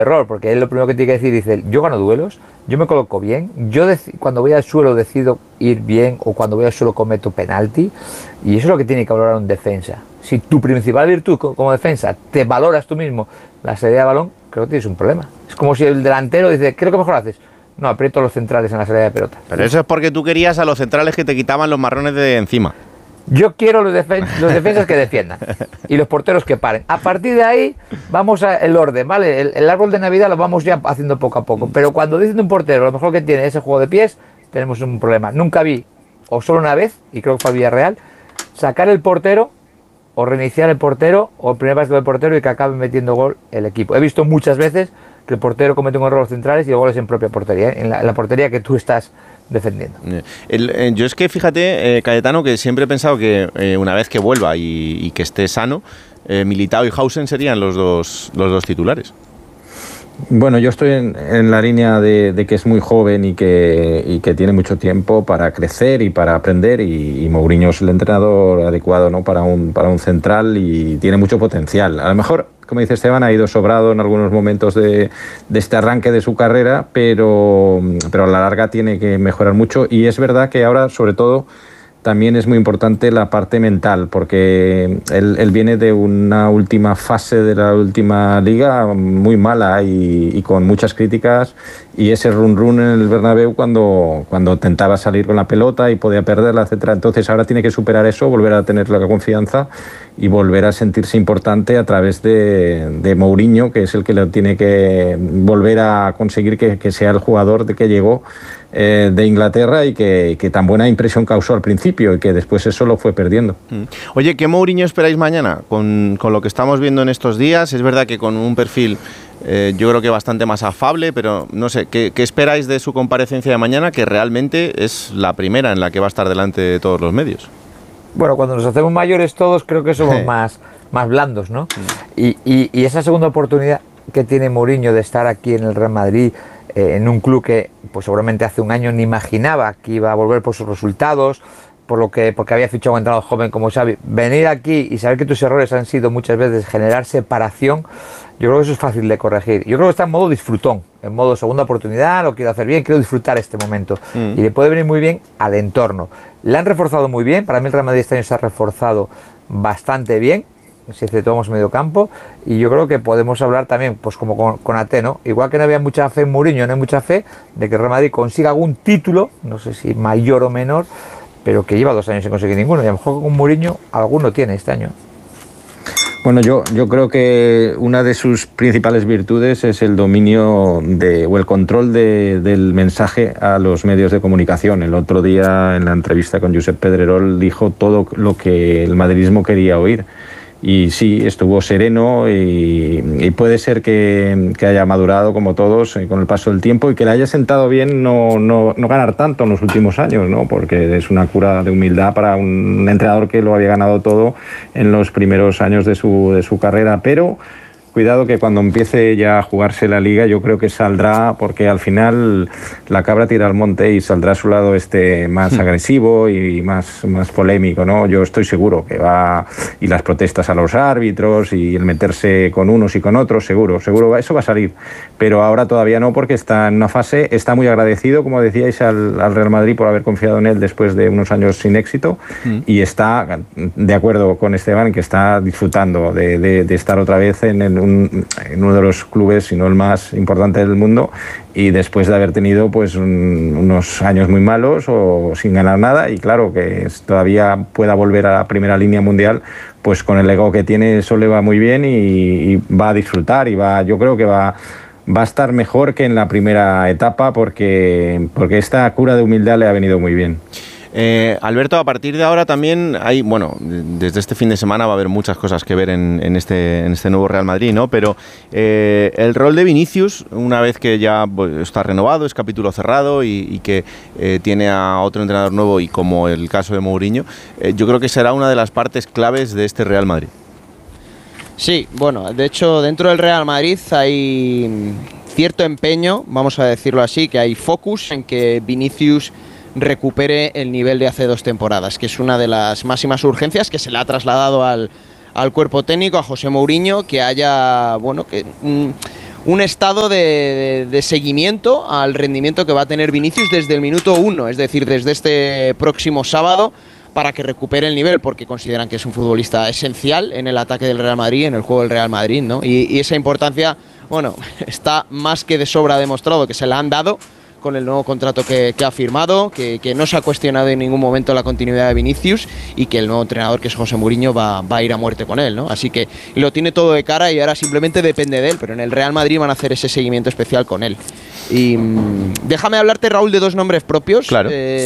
error, porque él lo primero que tiene que decir, dice, yo gano duelos, yo me coloco bien, cuando voy al suelo decido ir bien, o cuando voy al suelo cometo penalti, y eso es lo que tiene que valorar un defensa. Si tu principal virtud como defensa te valoras tú mismo la salida de balón, creo que tienes un problema. Es como si el delantero dice, ¿qué es lo que mejor haces? No, aprieto los centrales en la salida de pelota. Pero eso es porque tú querías a los centrales que te quitaban los marrones de encima. Yo quiero los defensas que defiendan y los porteros que paren. A partir de ahí vamos al orden, ¿vale? El árbol de Navidad lo vamos ya haciendo poco a poco. Pero cuando dicen un portero, lo mejor que tiene es el juego de pies, tenemos un problema. Nunca vi, o solo una vez, y creo que fue a Villarreal, sacar el portero o reiniciar el portero o el primer pase del portero y que acabe metiendo gol el equipo. He visto muchas veces que el portero comete un error a los centrales y el gol es en propia portería, en la portería que tú estás defendiendo. Yo es que fíjate, Cayetano, que siempre he pensado que una vez que vuelva y que esté sano, Militao y Hausen serían los dos titulares. Bueno, yo estoy en la línea de que es muy joven y que tiene mucho tiempo para crecer y para aprender, y Mourinho es el entrenador adecuado, ¿no?, para un central, y tiene mucho potencial. A lo mejor, como dice Esteban, ha ido sobrado en algunos momentos de este arranque de su carrera, pero a la larga tiene que mejorar mucho, y es verdad que ahora, sobre todo, también es muy importante la parte mental, porque él viene de una última fase de la última liga muy mala y con muchas críticas, y ese run en el Bernabéu cuando intentaba salir con la pelota y podía perderla, etcétera. Entonces ahora tiene que superar eso, volver a tener la confianza y volver a sentirse importante a través de Mourinho, que es el que lo tiene que volver a conseguir que sea el jugador de que llegó de Inglaterra y que tan buena impresión causó al principio y que después eso lo fue perdiendo. Oye, ¿qué Mourinho esperáis mañana? Con lo que estamos viendo en estos días, es verdad que con un perfil yo creo que bastante más afable, pero no sé, ¿qué esperáis de su comparecencia de mañana, que realmente es la primera en la que va a estar delante de todos los medios? Bueno, cuando nos hacemos mayores todos creo que somos más blandos, ¿no? Y esa segunda oportunidad que tiene Mourinho de estar aquí en el Real Madrid, en un club que pues seguramente hace un año ni imaginaba que iba a volver por sus resultados, porque había fichado a un entrenador joven como Xavi, venir aquí y saber que tus errores han sido muchas veces generar separación, yo creo que eso es fácil de corregir. Yo creo que está en modo disfrutón, en modo segunda oportunidad, lo quiero hacer bien, quiero disfrutar este momento, y le puede venir muy bien al entorno. Le han reforzado muy bien, para mí el Real Madrid este año se ha reforzado bastante bien, si exceptuamos medio campo, y yo creo que podemos hablar también, pues como con Ate, ¿no? Igual que no había mucha fe en Mourinho, no hay mucha fe de que el Real Madrid consiga algún título, no sé si mayor o menor, pero que lleva 2 años sin conseguir ninguno, y a lo mejor con Mourinho alguno tiene este año. Bueno, yo creo que una de sus principales virtudes es el dominio o el control del mensaje a los medios de comunicación. El otro día, en la entrevista con Josep Pedrerol, dijo todo lo que el madridismo quería oír. Y sí, estuvo sereno y puede ser que haya madurado como todos con el paso del tiempo, y que le haya sentado bien no ganar tanto en los últimos años, ¿no? Porque es una cura de humildad para un entrenador que lo había ganado todo en los primeros años de su carrera, pero cuidado que cuando empiece ya a jugarse la liga, yo creo que saldrá, porque al final la cabra tira al monte y saldrá a su lado más agresivo y más polémico, ¿no? Yo estoy seguro que va, y las protestas a los árbitros y el meterse con unos y con otros, seguro eso va a salir, pero ahora todavía no, porque está en una fase, está muy agradecido, como decíais, al Real Madrid por haber confiado en él después de unos años sin éxito, y está de acuerdo con Esteban, que está disfrutando de estar otra vez en uno de los clubes, si no el más importante del mundo, y después de haber tenido pues unos años muy malos o sin ganar nada, y claro, que todavía pueda volver a la primera línea mundial, pues con el ego que tiene eso le va muy bien, y va a disfrutar, y yo creo que va a estar mejor que en la primera etapa, porque esta cura de humildad le ha venido muy bien. Alberto, a partir de ahora también hay, bueno, desde este fin de semana va a haber muchas cosas que ver en este nuevo Real Madrid, ¿no? Pero el rol de Vinicius, una vez que ya está renovado, es capítulo cerrado y que tiene a otro entrenador nuevo, y como el caso de Mourinho, yo creo que será una de las partes claves de este Real Madrid. Sí, bueno, de hecho dentro del Real Madrid hay cierto empeño, vamos a decirlo así, que hay focus en que Vinicius recupere el nivel de hace 2 temporadas, que es una de las máximas urgencias que se le ha trasladado al cuerpo técnico, a José Mourinho, que haya, bueno, que un estado de seguimiento al rendimiento que va a tener Vinicius desde el minuto 1, es decir, desde este próximo sábado, para que recupere el nivel, porque consideran que es un futbolista esencial en el ataque del Real Madrid, en el juego del Real Madrid, ¿no? Y esa importancia, bueno, está más que de sobra demostrado que se la han dado con el nuevo contrato que ha firmado, que no se ha cuestionado en ningún momento la continuidad de Vinicius y que el nuevo entrenador, que es José Mourinho, va a ir a muerte con él, ¿no? Así que lo tiene todo de cara y ahora simplemente depende de él, pero en el Real Madrid van a hacer ese seguimiento especial con él. Y déjame hablarte, Raúl, de dos nombres propios. Claro.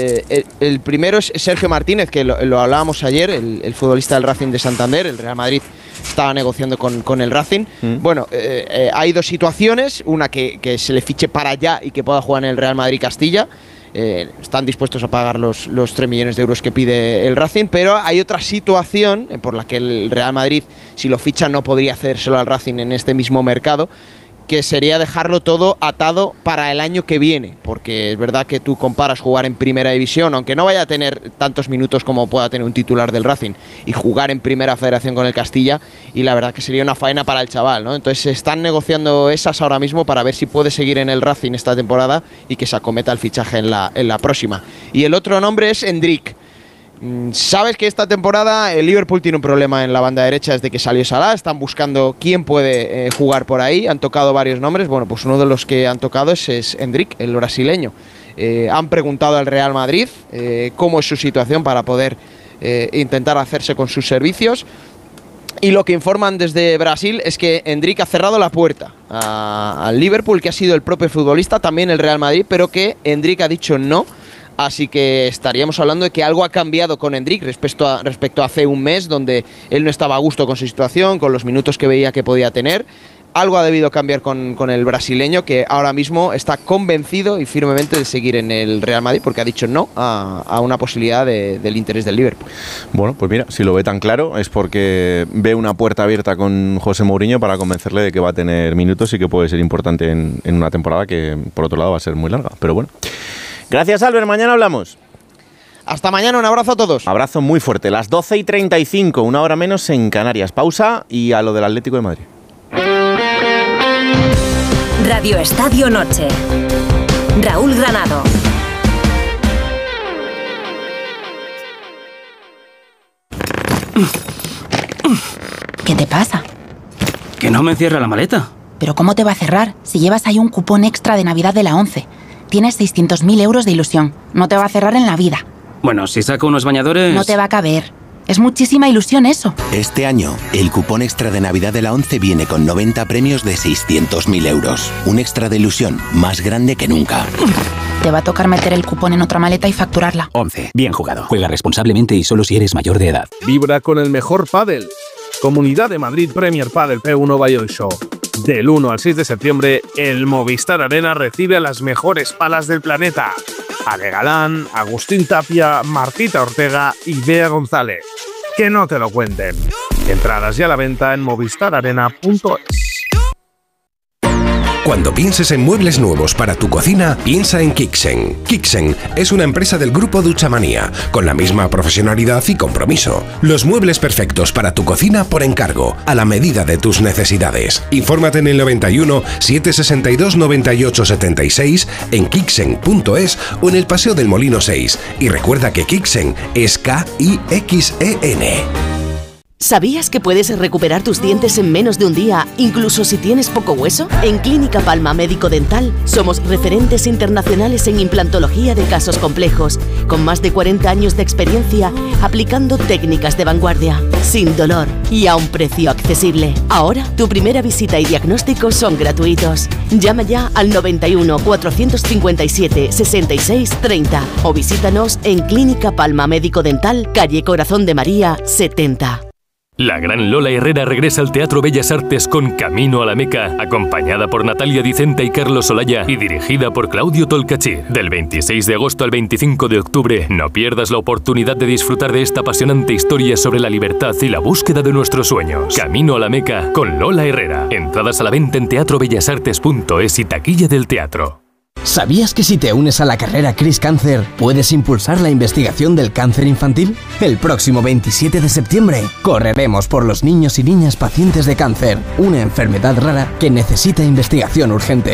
El primero es Sergio Martínez, que lo hablábamos ayer, el futbolista del Racing de Santander. El Real Madrid estaba negociando con el Racing. Bueno, hay dos situaciones, una que se le fiche para allá y que pueda jugar en el Real Madrid Castilla. Están dispuestos a pagar los 3 millones de euros que pide el Racing, pero hay otra situación por la que el Real Madrid, si lo ficha, no podría hacérselo al Racing en este mismo mercado, que sería dejarlo todo atado para el año que viene, porque es verdad que tú comparas jugar en Primera División, aunque no vaya a tener tantos minutos como pueda tener un titular del Racing, y jugar en Primera Federación con el Castilla, y la verdad que sería una faena para el chaval, ¿no? Entonces se están negociando esas ahora mismo para ver si puede seguir en el Racing esta temporada y que se acometa el fichaje en la próxima. Y el otro nombre es Endrick. Sabes que esta temporada el Liverpool tiene un problema en la banda derecha desde que salió Salah. Están buscando quién puede jugar por ahí. Han tocado varios nombres. Bueno, pues uno de los que han tocado es Endrick, el brasileño. Han preguntado al Real Madrid cómo es su situación para poder intentar hacerse con sus servicios. Y lo que informan desde Brasil es que Endrick ha cerrado la puerta al Liverpool, que ha sido el propio futbolista, también el Real Madrid, pero que Endrick ha dicho no. Así que estaríamos hablando de que algo ha cambiado con Endrick respecto a hace un mes, donde él no estaba a gusto con su situación, con los minutos que veía que podía tener. Algo ha debido cambiar con el brasileño, que ahora mismo está convencido y firmemente de seguir en el Real Madrid, porque ha dicho no a una posibilidad del interés del Liverpool. Bueno, pues mira, si lo ve tan claro es porque ve una puerta abierta con José Mourinho para convencerle de que va a tener minutos y que puede ser importante en una temporada que, por otro lado, va a ser muy larga. Pero bueno. Gracias, Albert. Mañana hablamos. Hasta mañana. Un abrazo a todos. Abrazo muy fuerte. Las 12:35, una hora menos en Canarias. Pausa y a lo del Atlético de Madrid. Radio Estadio Noche. Raúl Granado. ¿Qué te pasa? Que no me cierra la maleta. ¿Pero cómo te va a cerrar si llevas ahí un cupón extra de Navidad de la 11? Tienes 600.000 euros de ilusión. No te va a cerrar en la vida. Bueno, si saco unos bañadores... No te va a caber. Es muchísima ilusión eso. Este año, el cupón extra de Navidad de la 11 viene con 90 premios de 600.000 euros. Un extra de ilusión más grande que nunca. Te va a tocar meter el cupón en otra maleta y facturarla. 11. Bien jugado. Juega responsablemente y solo si eres mayor de edad. Vibra con el mejor pádel. Comunidad de Madrid Premier Padel P1 Valladolid Show. Del 1 al 6 de septiembre, el Movistar Arena recibe a las mejores palas del planeta. Ale Galán, Agustín Tapia, Martita Ortega y Bea González. Que no te lo cuenten. Entradas ya a la venta en movistararena.es. Cuando pienses en muebles nuevos para tu cocina, piensa en Kixen. Kixen es una empresa del grupo Duchamanía, con la misma profesionalidad y compromiso. Los muebles perfectos para tu cocina por encargo, a la medida de tus necesidades. Infórmate en el 91 762 98 76, en kixen.es o en el Paseo del Molino 6. Y recuerda que Kixen es K-I-X-E-N. ¿Sabías que puedes recuperar tus dientes en menos de un día, incluso si tienes poco hueso? En Clínica Palma Médico Dental somos referentes internacionales en implantología de casos complejos, con más de 40 años de experiencia aplicando técnicas de vanguardia, sin dolor y a un precio accesible. Ahora, tu primera visita y diagnóstico son gratuitos. Llama ya al 91 457 66 30 o visítanos en Clínica Palma Médico Dental, calle Corazón de María 70. La gran Lola Herrera regresa al Teatro Bellas Artes con Camino a la Meca, acompañada por Natalia Dicenta y Carlos Olaya y dirigida por Claudio Tolcachir. Del 26 de agosto al 25 de octubre, no pierdas la oportunidad de disfrutar de esta apasionante historia sobre la libertad y la búsqueda de nuestros sueños. Camino a la Meca con Lola Herrera. Entradas a la venta en teatrobellasartes.es y taquilla del teatro. ¿Sabías que si te unes a la carrera Chris Cancer puedes impulsar la investigación del cáncer infantil? El próximo 27 de septiembre correremos por los niños y niñas pacientes de cáncer, una enfermedad rara que necesita investigación urgente.